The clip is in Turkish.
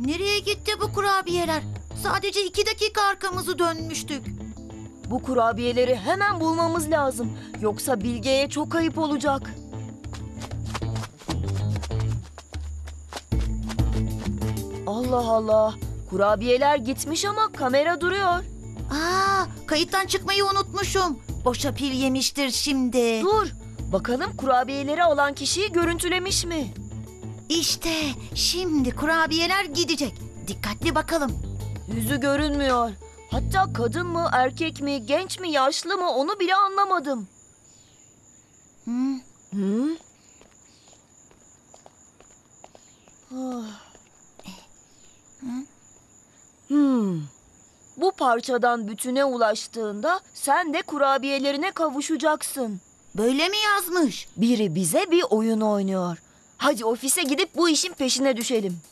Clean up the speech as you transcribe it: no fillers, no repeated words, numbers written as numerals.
Nereye gitti bu kurabiyeler? Sadece 2 dakika arkamızı dönmüştük. Bu kurabiyeleri hemen bulmamız lazım. Yoksa Bilge'ye çok ayıp olacak. Allah Allah. Kurabiyeler gitmiş ama kamera duruyor. Kayıttan çıkmayı unutmuşum. Boşa pil yemiştir şimdi. Dur. Bakalım kurabiyeleri alan kişiyi görüntülemiş mi? İşte şimdi kurabiyeler gidecek. Dikkatli bakalım. Yüzü görünmüyor. Hatta kadın mı, erkek mi, genç mi, yaşlı mı onu bile anlamadım. Hı? Hı? Ah. Bu parçadan bütüne ulaştığında sen de kurabiyelerine kavuşacaksın. Böyle mi yazmış? Biri bize bir oyun oynuyor. Hadi ofise gidip bu işin peşine düşelim.